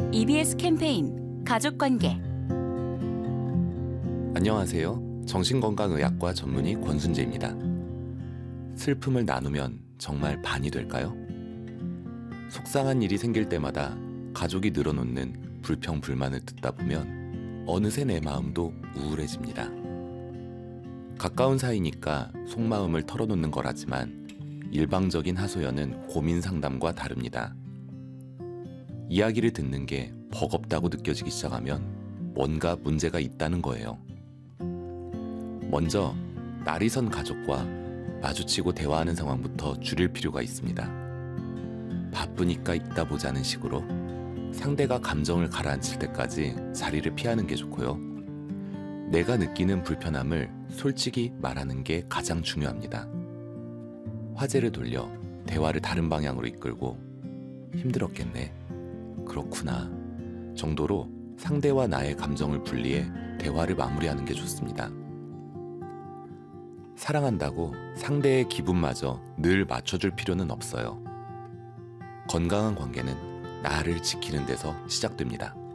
EBS 캠페인 가족관계. 안녕하세요. 정신건강의학과 전문의 권순재입니다. 슬픔을 나누면 정말 반이 될까요? 속상한 일이 생길 때마다 가족이 늘어놓는 불평불만을 듣다 보면 어느새 내 마음도 우울해집니다. 가까운 사이니까 속마음을 털어놓는 거라지만 일방적인 하소연은 고민 상담과 다릅니다. 이야기를 듣는 게 버겁다고 느껴지기 시작하면 뭔가 문제가 있다는 거예요. 먼저 날이 선 가족과 마주치고 대화하는 상황부터 줄일 필요가 있습니다. 바쁘니까 이따 보자는 식으로 상대가 감정을 가라앉힐 때까지 자리를 피하는 게 좋고요. 내가 느끼는 불편함을 솔직히 말하는 게 가장 중요합니다. 화제를 돌려 대화를 다른 방향으로 이끌고 힘들었겠네, 그렇구나 정도로 상대와 나의 감정을 분리해 대화를 마무리하는 게 좋습니다. 사랑한다고 상대의 기분마저 늘 맞춰줄 필요는 없어요. 건강한 관계는 나를 지키는 데서 시작됩니다.